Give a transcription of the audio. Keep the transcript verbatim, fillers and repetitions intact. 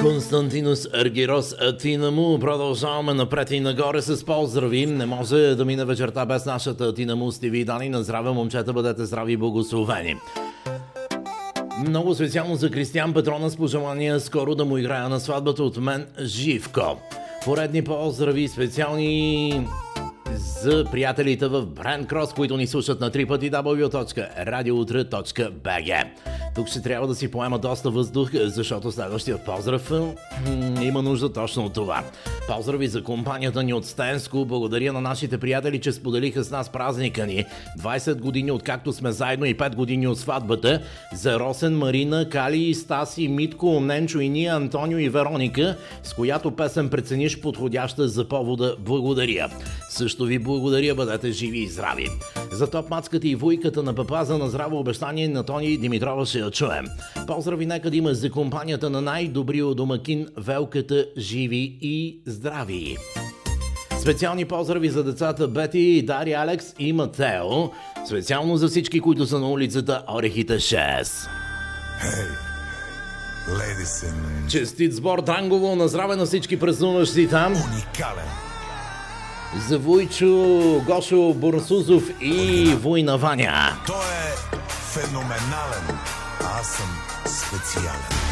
Константинос Аргирос Тинаму. Продължаваме напред и нагоре с поздрави. Не може да мине вечерта без нашата Тинаму с Ти Ви Дани. На здраве, момчета, бъдете здрави и благословени. Много специално за Кристиан Петрона с пожелания скоро да му играя на сватбата от мен Живко. Поредни поздрави специални за приятелите в Брент Крос, които ни слушат на три пъти дабъл ю точка радиоутре точка би джи. Тук ще трябва да си поема доста въздух, защото следващия поздрав има нужда точно от това. Поздрави за компанията ни от Стенско. Благодаря на нашите приятели, че споделиха с нас празника ни. двайсет години откакто сме заедно и пет години от сватбата. За Росен, Марина, Кали, Стаси, Митко, Ненчо и ние, Антонио и Вероника, с която песен прецениш подходяща за повода. Благодаря. Също ви благодаря, бъдете живи и здрави. За топ-мацката и вуйката на папаза на здраво обещание на Тони Димитрова ще я чуем. Поздрави нека да има за компанията на най-добрия домакин Велката, живи и здрави. Специални поздрави за децата Бети, Дари, Алекс и Матео. Специално за всички, които са на улицата Орехите шест. Hey, ladies and... Честит сбор Дрангово, на здраве на всички празнуващи там. Уникален. За Войчо, Гошо, Борсузов и Война Ваня. Той е феноменален, а аз съм специален.